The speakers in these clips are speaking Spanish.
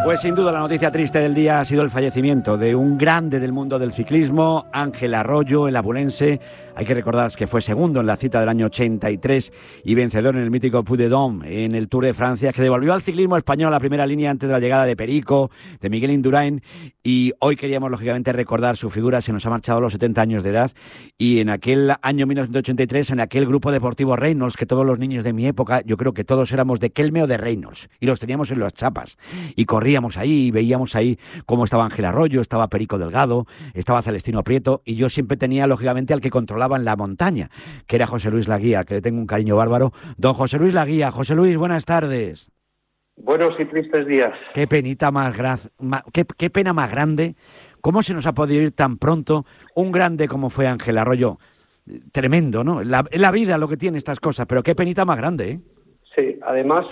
Pues sin duda la noticia triste del día ha sido el fallecimiento de un grande del mundo del ciclismo, Ángel Arroyo, el abulense. Hay que recordar que fue segundo en la cita del año 83 y vencedor en el mítico Puy de Dôme en el Tour de Francia, que devolvió al ciclismo español a la primera línea antes de la llegada de Perico, de Miguel Indurain. Y hoy queríamos, lógicamente, recordar su figura. Se nos ha marchado a los 70 años de edad. Y en aquel año 1983, en aquel grupo deportivo Reynolds, que todos los niños de mi época, yo creo que todos éramos de Kelme o de Reynolds, y los teníamos en las chapas. Y corríamos ahí y veíamos ahí cómo estaba Ángel Arroyo, estaba Perico Delgado, estaba Celestino Prieto, y yo siempre tenía, lógicamente, al que controlaba en la montaña, que era José Luis Laguía, que le tengo un cariño bárbaro. Don José Luis Laguía. José Luis, buenas tardes. Buenos y tristes días. Qué penita qué pena más grande. ¿Cómo se nos ha podido ir tan pronto un grande como fue Ángel Arroyo? Tremendo, ¿no? La vida lo que tiene estas cosas, pero qué penita más grande, ¿eh? Sí, además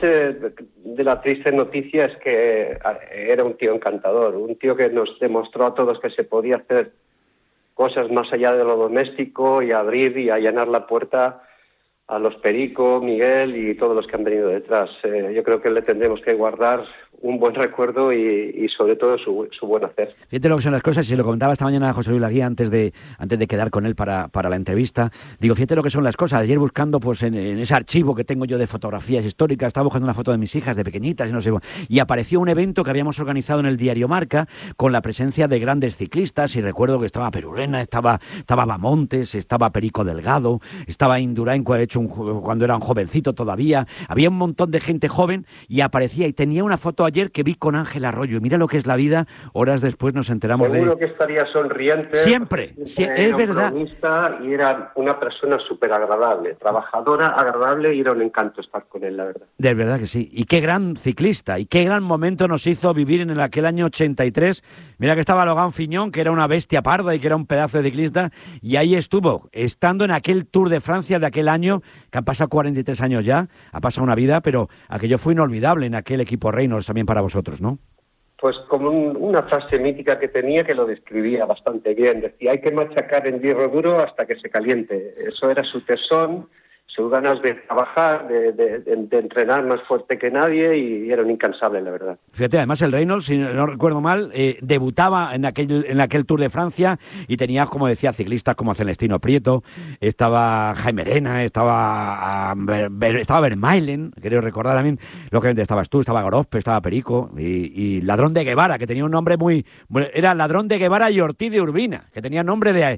de la triste noticia es que era un tío encantador, un tío que nos demostró a todos que se podía hacer cosas más allá de lo doméstico y abrir y allanar la puerta a los Perico, Miguel y todos los que han venido detrás. Yo creo que le tendremos que guardar un buen recuerdo y sobre todo su buen hacer. Fíjate lo que son las cosas, y se lo comentaba esta mañana a José Luis Laguía antes de quedar con él para la entrevista. Digo, fíjate lo que son las cosas. Ayer buscando pues en ese archivo que tengo yo de fotografías históricas, estaba buscando una foto de mis hijas de pequeñitas y no sé, y apareció un evento que habíamos organizado en el diario Marca con la presencia de grandes ciclistas, y recuerdo que estaba Perurena, estaba Bamontes, estaba Perico Delgado, estaba Indurain cuando era un jovencito todavía. Había un montón de gente joven y aparecía, y tenía una foto ayer que vi con Ángel Arroyo, y mira lo que es la vida. Horas después nos enteramos Seguro que estaría sonriente. Siempre, es verdad. Y era una persona súper agradable, trabajadora, agradable, y era un encanto estar con él, la verdad. De verdad que sí. Y qué gran ciclista, y qué gran momento nos hizo vivir en aquel año 83. Mira que estaba Logan Fignon, que era una bestia parda y que era un pedazo de ciclista, y ahí estuvo, estando en aquel Tour de Francia de aquel año, que han pasado 43 años ya, ha pasado una vida, pero aquello fue inolvidable en aquel equipo Reynolds también para vosotros, ¿no? Pues como una frase mítica que tenía que lo describía bastante bien. Decía, hay que machacar en hierro duro hasta que se caliente. Eso era su tesón, sus ganas de trabajar, de entrenar más fuerte que nadie, y era un incansable, la verdad. Fíjate, además el Reynolds, si no recuerdo mal, debutaba en aquel Tour de Francia, y tenía, como decía, ciclistas como Celestino Prieto, estaba Jaime Arena, estaba Vermaelen, creo recordar también, lógicamente estabas tú, estaba Gorospe, estaba Perico, y Ladrón de Guevara, que tenía un nombre era Ladrón de Guevara y Ortiz de Urbina, que tenía nombre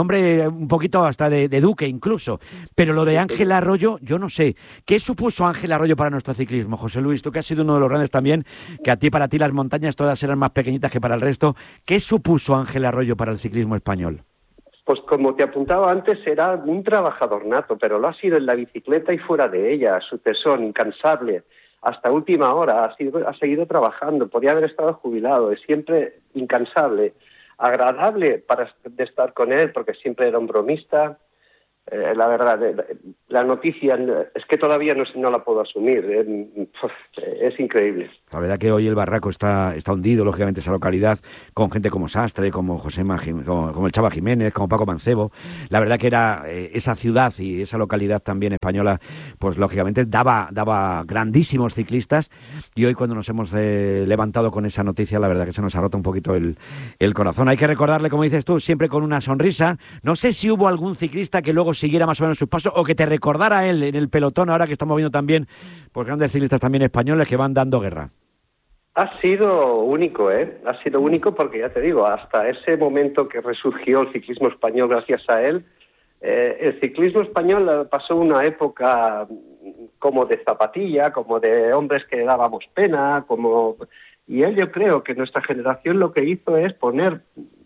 un poquito hasta de duque incluso. Pero lo de Ángel Arroyo, yo no sé. ¿Qué supuso Ángel Arroyo para nuestro ciclismo, José Luis? Tú que has sido uno de los grandes también, que para ti las montañas todas eran más pequeñitas que para el resto. ¿Qué supuso Ángel Arroyo para el ciclismo español? Pues como te apuntaba antes, era un trabajador nato, pero lo ha sido en la bicicleta y fuera de ella. Su tesón, incansable, hasta última hora, ha seguido trabajando. Podía haber estado jubilado, es siempre incansable, agradable de estar con él, porque siempre era un bromista. La verdad, la noticia es que todavía no la puedo asumir. Es increíble. La verdad que hoy el Barraco está hundido, lógicamente, esa localidad, con gente como Sastre, como como el Chava Jiménez, como Paco Mancebo. La verdad que era esa ciudad y esa localidad también española, pues lógicamente daba grandísimos ciclistas, y hoy cuando nos hemos levantado con esa noticia, la verdad que se nos ha roto un poquito el corazón. Hay que recordarle, como dices tú, siempre con una sonrisa. No sé si hubo algún ciclista que luego siguiera más o menos sus pasos, o que te recordara a él en el pelotón, ahora que estamos viendo también pues grandes ciclistas también españoles que van dando guerra. Ha sido único, Ha sido único porque, ya te digo, hasta ese momento que resurgió el ciclismo español gracias a él, el ciclismo español pasó una época como de zapatilla, como de hombres que dábamos pena, y él, yo creo que nuestra generación lo que hizo es poner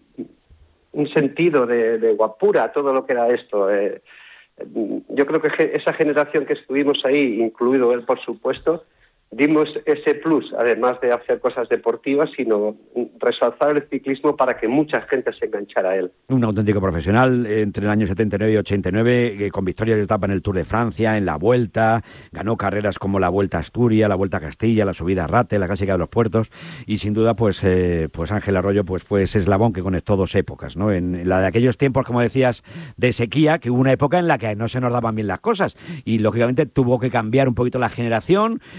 un sentido de guapura a todo lo que era esto. Yo creo que esa generación que estuvimos ahí, incluido él, por supuesto, dimos ese plus, además de hacer cosas deportivas, sino resalzar el ciclismo para que mucha gente se enganchara a él. Un auténtico profesional entre el año 79 y 89, con victorias de etapa en el Tour de Francia, en la Vuelta, ganó carreras como la Vuelta a Asturias, la Vuelta a Castilla, la Subida a Rate, la Clásica de los Puertos, y sin duda pues Ángel Arroyo pues fue ese eslabón que conectó dos épocas, ¿no? En la de aquellos tiempos, como decías, de sequía, que hubo una época en la que no se nos daban bien las cosas, y lógicamente tuvo que cambiar un poquito la generación, y luego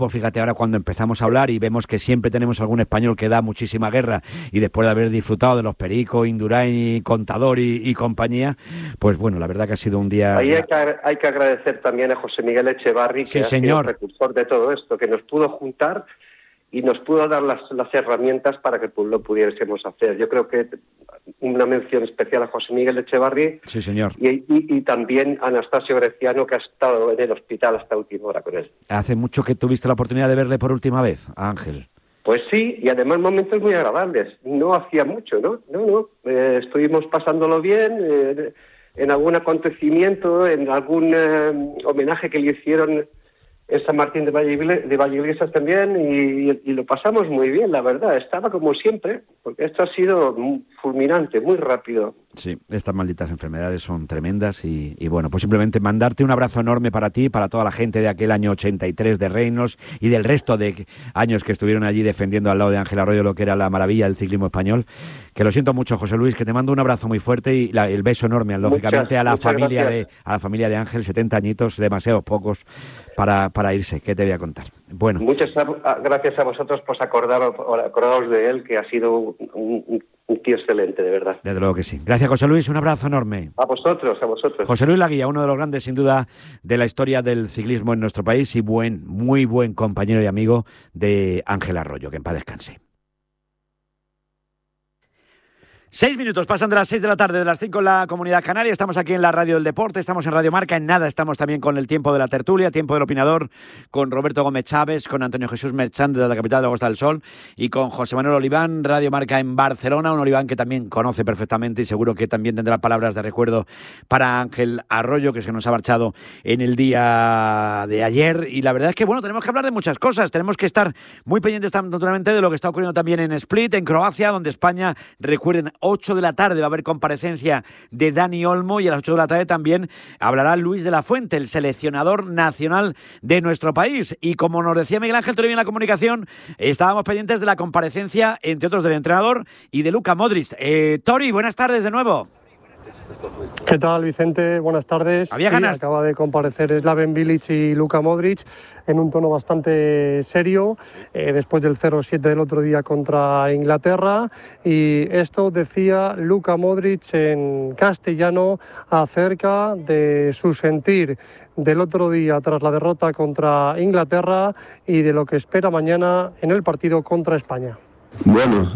pues fíjate ahora cuando empezamos a hablar y vemos que siempre tenemos algún español que da muchísima guerra y después de haber disfrutado de los Perico, Indurain, Contador y compañía, pues bueno, la verdad que ha sido un día... Ahí hay que agradecer también a José Miguel Echevarri, que ha sido el precursor de todo esto, que nos pudo juntar y nos pudo dar las herramientas para que lo pudiésemos hacer. Yo creo que una mención especial a José Miguel Echevarri. Sí, señor. Y también a Anastasio Greciano, que ha estado en el hospital hasta última hora con él. ¿Hace mucho que tuviste la oportunidad de verle por última vez, a Ángel? Pues sí, y además momentos muy agradables. No hacía mucho, ¿no? Estuvimos pasándolo bien en algún acontecimiento, en algún homenaje que le hicieron en San Martín de Valleiglesias también, y lo pasamos muy bien, la verdad. Estaba como siempre, porque esto ha sido fulminante, muy rápido. Sí, estas malditas enfermedades son tremendas y bueno, pues simplemente mandarte un abrazo enorme para ti, para toda la gente de aquel año 83 de Reynolds y del resto de años que estuvieron allí defendiendo al lado de Ángel Arroyo lo que era la maravilla del ciclismo español. Que lo siento mucho, José Luis, que te mando un abrazo muy fuerte y el beso enorme, lógicamente, a la familia de Ángel, 70 años, demasiados pocos para irse. ¿Qué te voy a contar? Bueno. Muchas gracias a vosotros por acordaros de él, que ha sido un tío excelente, de verdad. Desde luego que sí. Gracias, José Luis, un abrazo enorme. A vosotros. José Luis Laguía, uno de los grandes, sin duda, de la historia del ciclismo en nuestro país y muy buen compañero y amigo de Ángel Arroyo, que en paz descanse. 6 minutos, pasan de las 6 de la tarde, de las 5 en la Comunidad Canaria. Estamos aquí en la Radio del Deporte, estamos en Radio Marca. En nada estamos también con el tiempo de la tertulia, tiempo del opinador, con Roberto Gómez Chávez, con Antonio Jesús Merchán desde la capital de la Costa del Sol y con José Manuel Oliván, Radio Marca en Barcelona. Un Oliván que también conoce perfectamente y seguro que también tendrá palabras de recuerdo para Ángel Arroyo, que se nos ha marchado en el día de ayer. Y la verdad es que, bueno, tenemos que hablar de muchas cosas. Tenemos que estar muy pendientes naturalmente de lo que está ocurriendo también en Split, en Croacia, donde España, recuerden, 8 de la tarde va a haber comparecencia de Dani Olmo y a las 8 de la tarde también hablará Luis de la Fuente, el seleccionador nacional de nuestro país. Y como nos decía Miguel Ángel Toribio en la comunicación, estábamos pendientes de la comparecencia, entre otros, del entrenador y de Luka Modric. Tori, buenas tardes de nuevo. ¿Qué tal, Vicente? Buenas tardes. Había ganas. Acaba de comparecer Slaven Bilic y Luka Modric en un tono bastante serio, después del 0-7 del otro día contra Inglaterra. Y esto decía Luka Modric en castellano acerca de su sentir del otro día tras la derrota contra Inglaterra y de lo que espera mañana en el partido contra España. Bueno,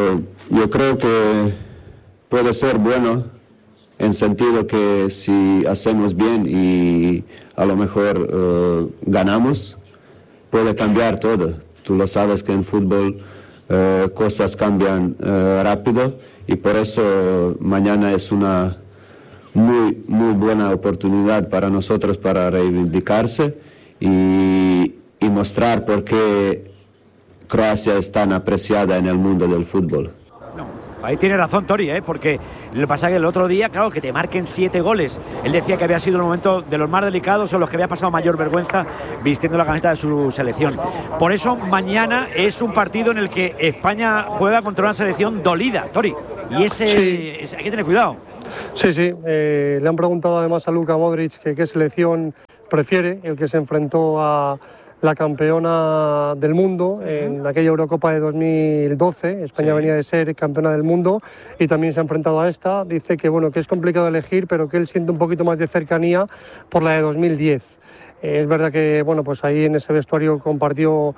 yo creo que puede ser bueno, en sentido que si hacemos bien y a lo mejor ganamos, puede cambiar todo. Tú lo sabes que en fútbol cosas cambian rápido y por eso mañana es una muy buena oportunidad para nosotros para reivindicarse y mostrar por qué Croacia es tan apreciada en el mundo del fútbol. Ahí tiene razón Tori, porque lo que pasa es que el otro día, claro, que te marquen 7 goles. Él decía que había sido el momento de los más delicados o los que había pasado mayor vergüenza vistiendo la camiseta de su selección. Por eso mañana es un partido en el que España juega contra una selección dolida, Tori. Y ese hay que tener cuidado. Sí. Le han preguntado además a Luka Modric que qué selección prefiere, el que se enfrentó a la campeona del mundo en aquella Eurocopa de 2012. España venía de ser campeona del mundo y también se ha enfrentado a esta. Dice que bueno, que es complicado elegir, pero que él siente un poquito más de cercanía por la de 2010. Es verdad que bueno, pues ahí en ese vestuario compartió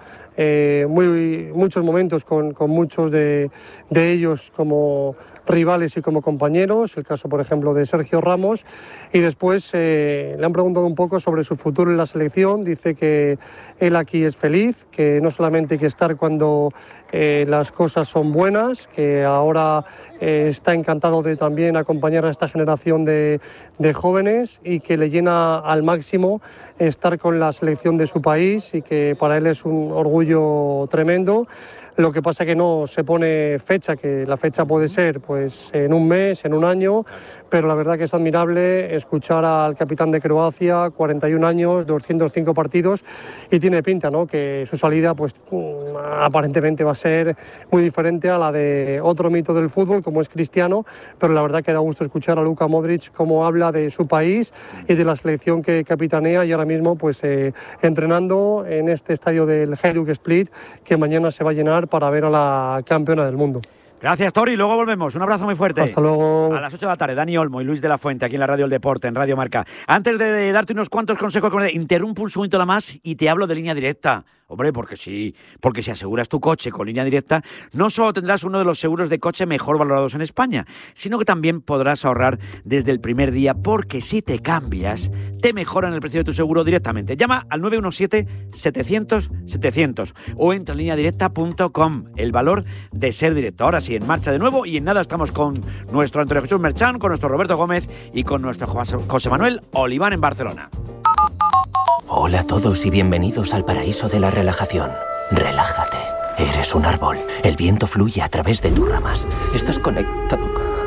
muchos momentos con muchos de ellos como rivales y como compañeros, el caso por ejemplo de Sergio Ramos, y después le han preguntado un poco sobre su futuro en la selección. Dice que él aquí es feliz, que no solamente hay que estar cuando las cosas son buenas, que ahora está encantado de también acompañar a esta generación de jóvenes y que le llena al máximo estar con la selección de su país y que para él es un orgullo tremendo. Lo que pasa que no se pone fecha, que la fecha puede ser pues en un mes, en un año, pero la verdad que es admirable escuchar al capitán de Croacia, 41 años, 205 partidos, y tiene pinta, ¿no?, que su salida pues aparentemente va a ser muy diferente a la de otro mito del fútbol como es Cristiano, pero la verdad que da gusto escuchar a Luka Modric cómo habla de su país y de la selección que capitanea, y ahora mismo pues entrenando en este estadio del Hajduk Split, que mañana se va a llenar para ver a la campeona del mundo. Gracias, Tori. Luego volvemos. Un abrazo muy fuerte. Hasta luego. A las 8 de la tarde, Dani Olmo y Luis de la Fuente, aquí en la Radio El Deporte, en Radio Marca. Antes de darte unos cuantos consejos, interrumpo un segundito nada más y te hablo de Línea Directa. Hombre, porque si aseguras tu coche con Línea Directa, no solo tendrás uno de los seguros de coche mejor valorados en España, sino que también podrás ahorrar desde el primer día, porque si te cambias, te mejoran el precio de tu seguro directamente. Llama al 917-700-700 o entra en lineadirecta.com. El valor de ser directo. Ahora sí, en marcha de nuevo, y en nada estamos con nuestro Antonio Jesús Merchán, con nuestro Roberto Gómez y con nuestro José Manuel Oliván en Barcelona. Hola a todos y bienvenidos al paraíso de la relajación. Relájate. Eres un árbol. El viento fluye a través de tus ramas. Estás conectado.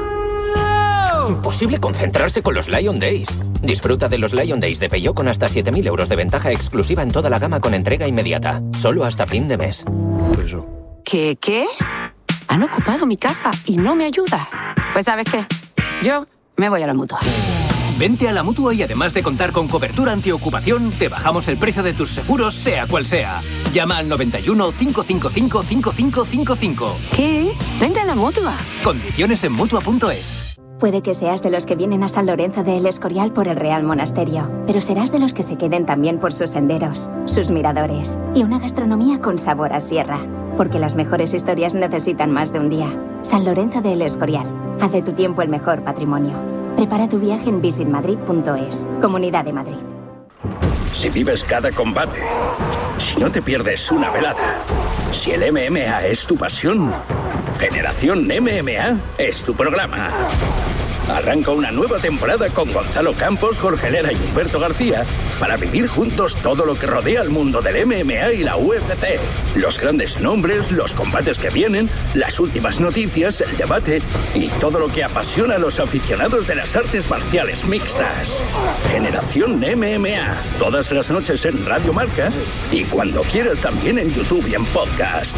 Imposible concentrarse con los Lion Days. Disfruta de los Lion Days de Peugeot con hasta 7.000 euros de ventaja exclusiva en toda la gama con entrega inmediata. Solo hasta fin de mes. ¿Qué? Han ocupado mi casa y no me ayuda. Pues ¿sabes qué? Yo me voy a la Mutua. Vente a la Mutua y además de contar con cobertura antiocupación, te bajamos el precio de tus seguros, sea cual sea. Llama al 91 555 5555. ¿Qué? Vente a la Mutua. Condiciones en Mutua.es. Puede que seas de los que vienen a San Lorenzo de El Escorial por el Real Monasterio, pero serás de los que se queden también por sus senderos, sus miradores y una gastronomía con sabor a sierra. Porque las mejores historias necesitan más de un día. San Lorenzo de El Escorial. Haz de tu tiempo el mejor patrimonio. Prepara tu viaje en visitmadrid.es. Comunidad de Madrid. Si vives cada combate, si no te pierdes una velada, si el MMA es tu pasión, Generación MMA es tu programa. Arranca una nueva temporada con Gonzalo Campos, Jorge Herrera y Humberto García para vivir juntos todo lo que rodea al mundo del MMA y la UFC. Los grandes nombres, los combates que vienen, las últimas noticias, el debate y todo lo que apasiona a los aficionados de las artes marciales mixtas. Generación MMA, todas las noches en Radio Marca y cuando quieras también en YouTube y en podcast.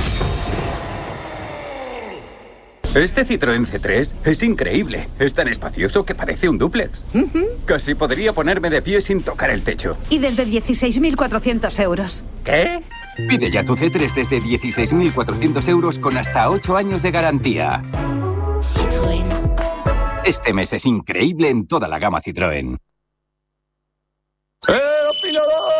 Este Citroën C3 es increíble. Es tan espacioso que parece un dúplex. Casi podría ponerme de pie sin tocar el techo. Y desde 16.400 euros. ¿Qué? Pide ya tu C3 desde 16.400 euros con hasta 8 años de garantía. Citroën. Este mes es increíble en toda la gama Citroën. ¡El opinador!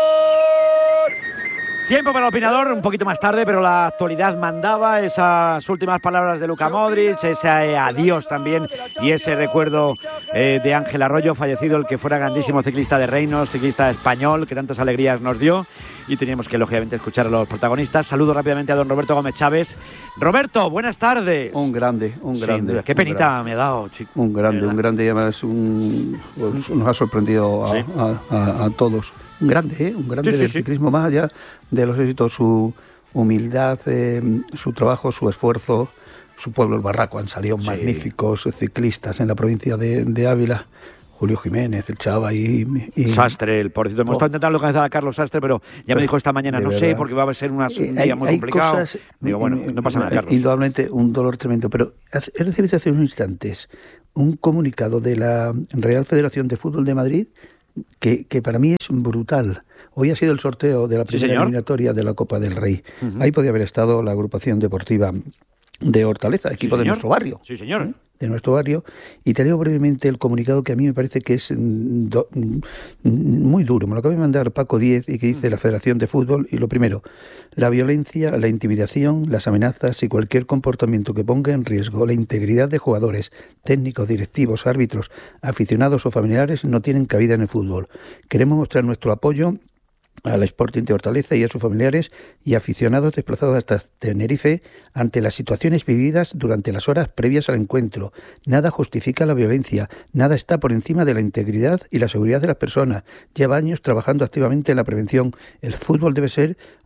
Tiempo para el opinador, un poquito más tarde, pero la actualidad mandaba. Esas últimas palabras de Luka Modric, ese adiós también y ese recuerdo de Ángel Arroyo, fallecido, el que fuera grandísimo ciclista de reinos, ciclista español, que tantas alegrías nos dio. Y teníamos que, lógicamente, escuchar a los protagonistas. Saludo rápidamente a don Roberto Gómez Chávez. Roberto, buenas tardes. Un grande. Qué penita me ha dado, chico. Un grande, y además nos ha sorprendido a todos. Un grande del ciclismo, más allá de los éxitos, su humildad, su trabajo, su esfuerzo, su pueblo, el Barraco. Han salido magníficos ciclistas en la provincia de Ávila. Julio Jiménez, el Chava y Sastre, el pobrecito. Hemos estado intentando localizar a Carlos Sastre, pero ya me dijo esta mañana, no sé, porque va a ser un día muy complicado. Cosas, digo, bueno, no pasa nada, Carlos. Indudablemente un dolor tremendo, pero he recibido hace unos instantes un comunicado de la Real Federación de Fútbol de Madrid que para mí es brutal. Hoy ha sido el sorteo de la primera eliminatoria de la Copa del Rey. Ahí podía haber estado la agrupación deportiva de Hortaleza, equipo de nuestro barrio. Sí, señor. De nuestro barrio, y te leo brevemente el comunicado que a mí me parece que es muy duro. Me lo acaba de mandar Paco Díez y que dice la Federación de Fútbol. Y lo primero, la violencia, la intimidación, las amenazas y cualquier comportamiento que ponga en riesgo la integridad de jugadores, técnicos, directivos, árbitros, aficionados o familiares no tienen cabida en el fútbol. Queremos mostrar nuestro apoyo al Sporting de Hortaleza y a sus familiares y aficionados desplazados hasta Tenerife ante las situaciones vividas durante las horas previas al encuentro. Nada justifica la violencia, nada está por encima de la integridad y la seguridad de las personas. Lleva años trabajando activamente en la prevención. El fútbol debe ser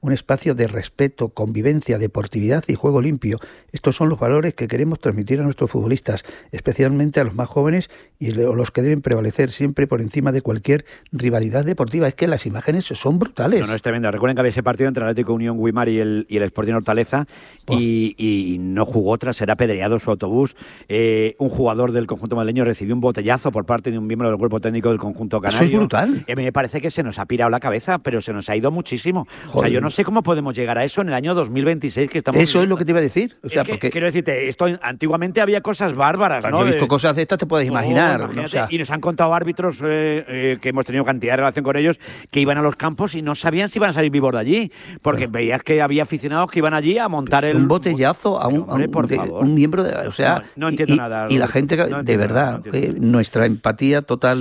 un espacio de respeto, convivencia, deportividad y juego limpio. Estos son los valores que queremos transmitir a nuestros futbolistas, especialmente a los más jóvenes y los que deben prevalecer siempre por encima de cualquier rivalidad deportiva. Es que las imágenes son brutales. No, es tremendo. Recuerden que había ese partido entre el Atlético Unión Guimar y el Sporting Hortaleza y no jugó tras ser apedreado su autobús. Un jugador del conjunto madrileño recibió un botellazo por parte de un miembro del cuerpo técnico del conjunto canario. Eso es brutal. Me parece que se nos ha pirado la cabeza, pero se nos ha ido muchísimo. Joder. O sea, yo no sé cómo podemos llegar a eso en el año 2026 que estamos Eso viviendo. Es lo que te iba a decir. O sea, porque quiero decirte, esto antiguamente había cosas bárbaras, ¿no? Yo he visto cosas de estas, te puedes imaginar. ¿no? O sea, y nos han contado árbitros que hemos tenido cantidad de relación con ellos, que iban a los campos y no sabían si iban a salir vivos de allí, porque veías que había aficionados que iban allí a montar un botellazo a un miembro de, o sea, no entiendo nada. Y la gente, de verdad, nuestra empatía total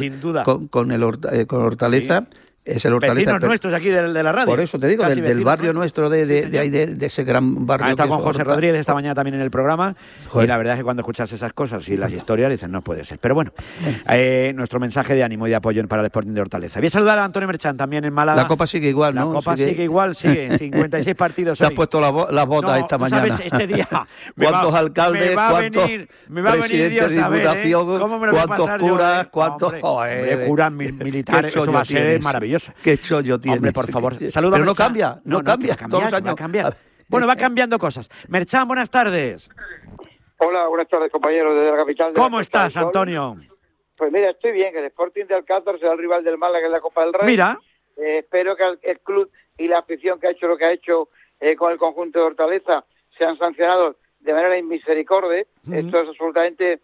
con Hortaleza. Sí. Es el Hortaleza. Vecinos nuestros aquí de la radio. Por eso te digo, del barrio nuestro, de ese gran barrio. Está con José Rodríguez esta mañana también en el programa. Joder. Y la verdad es que cuando escuchas esas cosas y las historias dices, no puede ser. Pero bueno, nuestro mensaje de ánimo y de apoyo para el Sporting de Hortaleza. Voy a saludar a Antonio Merchán también en Málaga. La Copa sigue igual, ¿no? La Copa sigue igual, sigue. 56 partidos. Te has puesto las botas esta mañana. Sabes, este día ¿cuántos alcaldes, cuántos presidentes de diputación, cuántos curas, cuántos curas militares? Eso va a ser maravilloso. Qué chollo tienes. Hombre, por favor, saludos. Pero no cambia. Todos los años. Va a cambiar. Bueno, va cambiando cosas. Merchán, buenas tardes. Hola, buenas tardes, compañeros de la capital. ¿Cómo estás, Antonio? Pues mira, estoy bien, que el Sporting de Alcázar será el rival del Málaga en la Copa del Rey. Mira. Espero que el club y la afición que ha hecho lo que ha hecho con el conjunto de Hortaleza sean sancionados de manera inmisericordia. Esto es absolutamente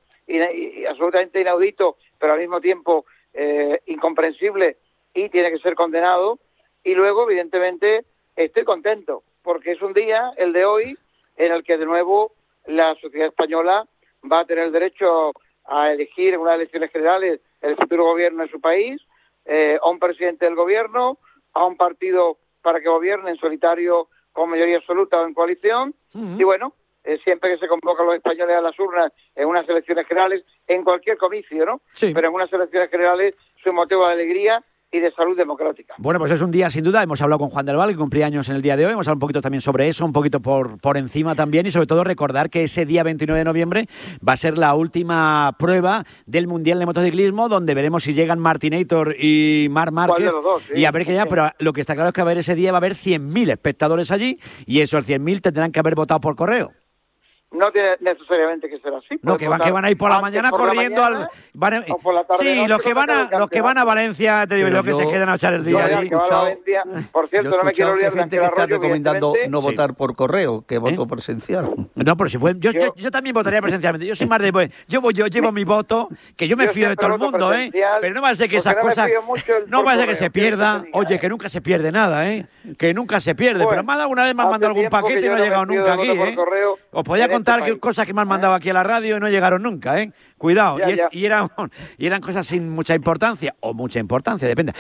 inaudito, pero al mismo tiempo incomprensible, y tiene que ser condenado. Y luego, evidentemente, estoy contento, porque es un día, el de hoy, en el que de nuevo la sociedad española va a tener el derecho a elegir en unas elecciones generales el futuro gobierno de su país, a un presidente del gobierno, a un partido para que gobierne en solitario con mayoría absoluta o en coalición. Y bueno, siempre que se convocan los españoles a las urnas en unas elecciones generales, en cualquier comicio, ¿no? Sí. Pero en unas elecciones generales es un motivo de alegría y de salud democrática. Bueno, pues es un día sin duda. Hemos hablado con Juan del Val, que cumplía años en el día de hoy. Hemos hablado un poquito también sobre eso, un poquito por encima también, y sobre todo recordar que ese día 29 de noviembre va a ser la última prueba del Mundial de Motociclismo, donde veremos si llegan Martinator y Marc Márquez. Y a ver qué ya, pero lo que está claro es que ese día va a haber 100.000 espectadores allí, y esos 100.000 tendrán que haber votado por correo. No tiene necesariamente que ser así. No, que van a ir por la mañana corriendo al... por la tarde, sí, los que van a Valencia, te digo yo, que se quedan a echar el día allí. Por cierto, no me quiero olvidar de gente que está recomendando no votar por correo, que voto presencial. No, pero si pueden, yo también votaría presencialmente. Yo soy más de... Yo llevo mi voto, que yo me fío de todo el mundo, pero no va a ser que esas cosas... No va a ser que se pierda. Oye, que nunca se pierde nada, que nunca se pierde. Pero más de alguna vez me han mandado algún paquete y no ha llegado nunca aquí, Os podía contar cosas que me han mandado aquí a la radio y no llegaron nunca, Cuidado. Y eran cosas sin mucha importancia, o mucha importancia, depende.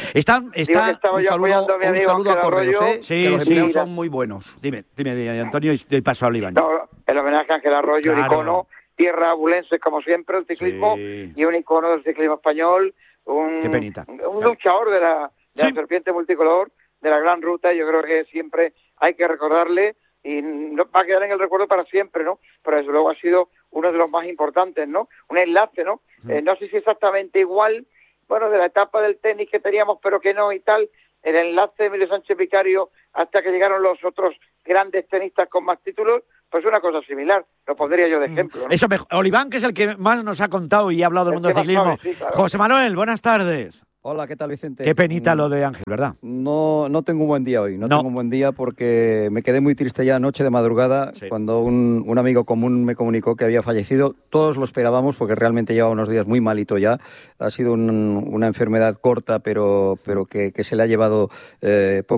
Un saludo a Correos, que los empleados son muy buenos. Dime, Antonio, y doy paso a Iván. No, el homenaje a Ángel Arroyo, el icono, tierra abulense, como siempre, el ciclismo, y un icono del ciclismo español, Qué penita. un luchador de la serpiente multicolor, de la gran ruta. Yo creo que siempre hay que recordarle, y va a quedar en el recuerdo para siempre, ¿no? Pero desde luego ha sido uno de los más importantes, ¿no? Un enlace, ¿no? No sé si exactamente igual, bueno, de la etapa del tenis que teníamos, pero que no y tal, el enlace de Emilio Sánchez Vicario hasta que llegaron los otros grandes tenistas con más títulos, pues una cosa similar, lo pondría yo de ejemplo, ¿no? Eso, Oliván, que es el que más nos ha contado y ha hablado del mundo del ciclismo. Sí, claro. José Manuel, buenas tardes. Hola, ¿qué tal, Vicente? Qué penita lo de Ángel, ¿verdad? No tengo un buen día hoy, no tengo un buen día porque me quedé muy triste ya anoche de madrugada cuando un amigo común me comunicó que había fallecido. Todos lo esperábamos porque realmente lleva unos días muy malito ya. Ha sido una enfermedad corta, pero que se le ha llevado poco